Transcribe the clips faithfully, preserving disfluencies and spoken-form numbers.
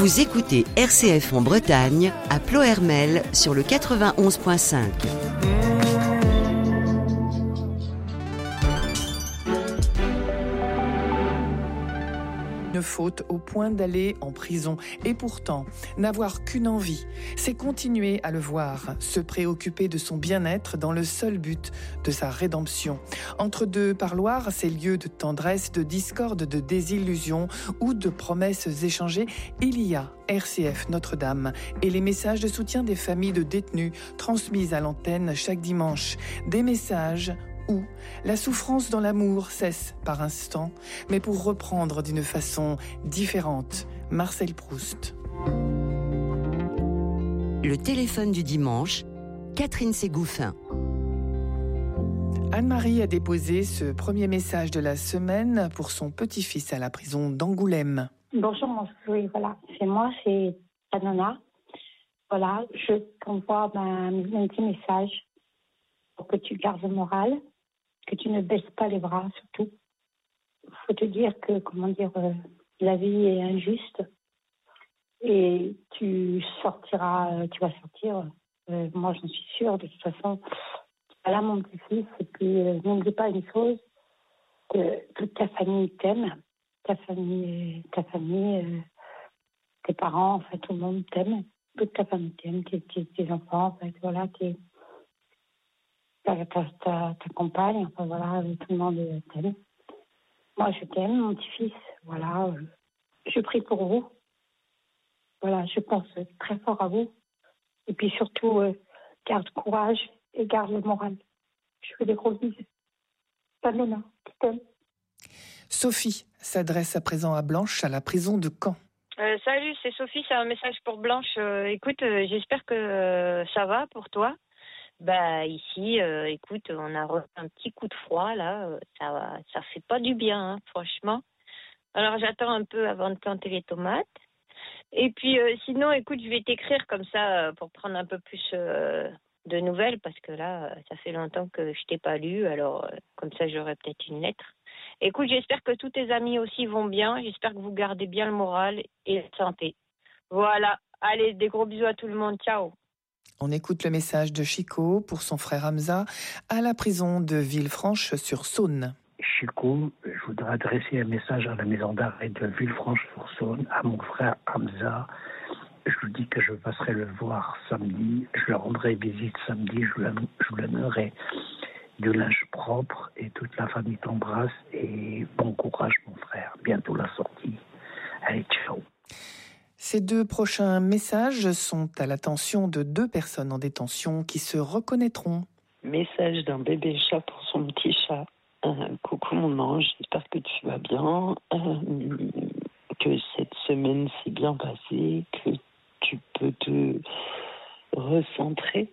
Vous écoutez R C F en Bretagne, à Ploërmel, sur le quatre-vingt-onze virgule cinq. Une faute au point d'aller en prison. Et pourtant, n'avoir qu'une envie, c'est continuer à le voir, se préoccuper de son bien-être dans le seul but de sa rédemption. Entre deux parloirs, ces lieux de tendresse, de discorde, de désillusion ou de promesses échangées, il y a R C F Notre-Dame et les messages de soutien des familles de détenus transmises à l'antenne chaque dimanche. Des messages où la souffrance dans l'amour cesse par instant, mais pour reprendre d'une façon différente. Marcel Proust. Le téléphone du dimanche, Catherine Ségouffin. Anne-Marie a déposé ce premier message de la semaine pour son petit-fils à la prison d'Angoulême. Bonjour, mon oui, voilà, c'est moi, c'est Anana. Voilà, je t'envoie un petit message pour que tu gardes le moral, que tu ne baisses pas les bras, surtout. Il faut te dire que, comment dire, euh, la vie est injuste et tu sortiras, euh, tu vas sortir. Euh, moi, j'en suis sûre, de toute façon. Voilà, mon petit-fils, et puis euh, n'oublie pas une chose, que toute ta famille t'aime, ta famille, ta famille, euh, tes parents, en fait, tout le monde t'aime, toute ta famille t'aime, tes, tes, tes enfants, en fait, voilà, tes... Ta, ta, ta, ta compagne, enfin voilà, tout le monde t'aime. Moi, je t'aime, mon petit-fils. Voilà, je, je prie pour vous. Voilà, je pense très fort à vous. Et puis surtout, euh, garde courage et garde le moral. Je fais des gros bisous. Pamela, je t'aime. Sophie s'adresse à présent à Blanche, à la prison de Caen. Euh, salut, c'est Sophie, c'est un message pour Blanche. Euh, écoute, euh, j'espère que euh, ça va pour toi. Bah ici, euh, écoute, on a un petit coup de froid là, ça ça fait pas du bien, hein, franchement. Alors j'attends un peu avant de planter les tomates. Et puis euh, sinon, écoute, je vais t'écrire comme ça euh, pour prendre un peu plus euh, de nouvelles parce que là, ça fait longtemps que je t'ai pas lu, alors euh, comme ça j'aurai peut-être une lettre. Écoute, j'espère que tous tes amis aussi vont bien. J'espère que vous gardez bien le moral et la santé. Voilà. Allez, des gros bisous à tout le monde. Ciao. On écoute le message de Chico pour son frère Hamza à la prison de Villefranche-sur-Saône. Chico, je voudrais adresser un message à la maison d'arrêt de Villefranche-sur-Saône, à mon frère Hamza. Je lui dis que je passerai le voir samedi, je le rendrai visite samedi, je lui amènerai du linge propre et toute la famille t'embrasse et bon courage mon frère, bientôt la sortie. Allez, ciao. Ces deux prochains messages sont à l'attention de deux personnes en détention qui se reconnaîtront. Message d'un bébé chat pour son petit chat. Euh, coucou mon ange, j'espère que tu vas bien, euh, que cette semaine s'est bien passée, que tu peux te recentrer.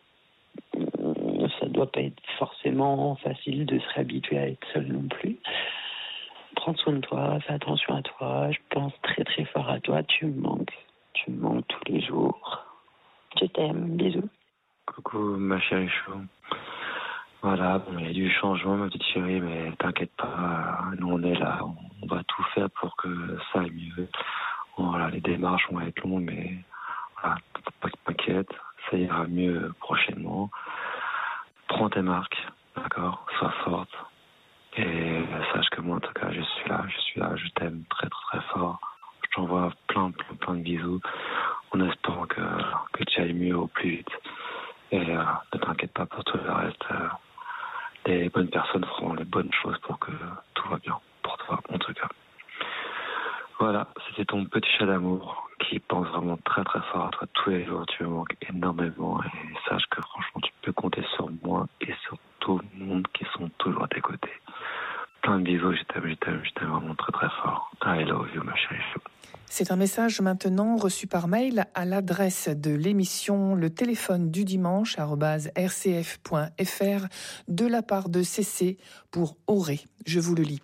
Euh, ça doit pas être forcément facile de se réhabituer à être seul non plus. Prends soin de toi, fais attention à toi, je pense très très fort à toi, tu me manques, tu me manques tous les jours. Je t'aime, bisous. Coucou ma chérie chou. Voilà, bon, il y a du changement ma petite chérie, mais t'inquiète pas, nous on est là, on va tout faire pour que ça aille mieux. Voilà, les démarches vont être longues, mais voilà, pas que t'inquiète, ça ira mieux prochainement. Prends tes marques, d'accord, sois forte. Et sache que moi, en tout cas, je suis là, je suis là, je t'aime très, très, très fort. Je t'envoie plein, plein, plein de bisous en espérant que, que tu ailles mieux au plus vite. Et euh, ne t'inquiète pas pour tout le reste. Euh, les bonnes personnes feront les bonnes choses pour que tout va bien, pour toi, en tout cas. Voilà, c'était ton petit chat d'amour qui pense vraiment très, très fort à toi tous les jours. Tu me manques énormément et sache que franchement, tu peux compter sur moi et sur tout le monde qui sont toujours à tes côtés. Plein de bisous, je t'aime, je t'aime, je t'aime vraiment très très fort. I love you, ma chérie. C'est un message maintenant reçu par mail à l'adresse de l'émission Le téléphone du dimanche arobase r c f point f r de la part de C C pour Auré. Je vous le lis.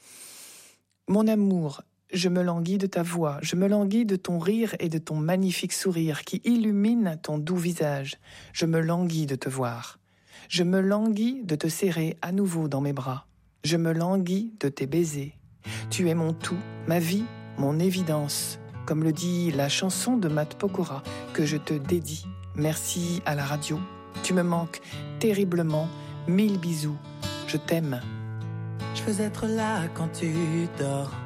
Mon amour, je me languis de ta voix, je me languis de ton rire et de ton magnifique sourire qui illumine ton doux visage. Je me languis de te voir. Je me languis de te serrer à nouveau dans mes bras. Je me languis de tes baisers. Tu es mon tout, ma vie, mon évidence. comme le dit la chanson de Matt Pokora que je te dédie. Merci à la radio. Tu me manques terriblement. Mille bisous. Je t'aime. Je veux être là quand tu dors.